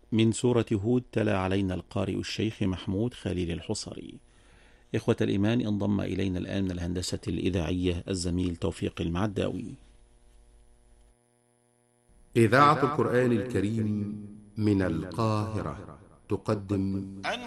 من سورة هود تلا علينا القارئ الشيخ محمود خليل الحصري. إخوة الإيمان، انضم إلينا الآن من الهندسة الإذاعية الزميل توفيق المعداوي. إذاعة القرآن الكريم من القاهرة تقدم